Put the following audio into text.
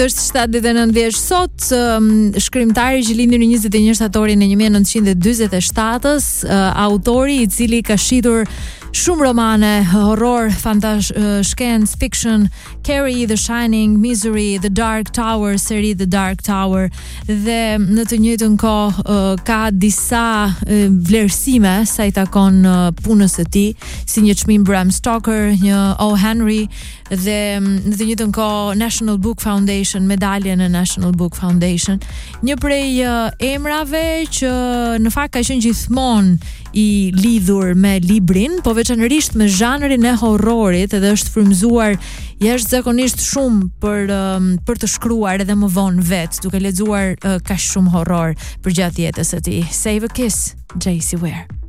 Është 79 vjeç sot, shkrimtari që lindi në 21 shtatorin e 1947-s, autori I cili ka shitur shumë romane, horror, shkencë, fiction, Carrie, The Shining, Misery, The Dark Tower, seri The Dark Tower, dhe në të njëjtën kohë ka disa vlerësime sa I takon punës së tij, si një çmim Bram Stoker, një O. Henry, dhe në të njëjtën kohë National Book Foundation, medalje në National Book Foundation. Një prej emrave që në fakt ka qenë gjithmonë I lidhur me librin, po veçanërisht me zhanrin e horrorit, edhe është frymëzuar jashtëzakonisht shumë për të shkruar edhe më vonë vet, duke lexuar kaq shumë horror përgjatë jetës së tij. Save a Kiss, J.C. Ware.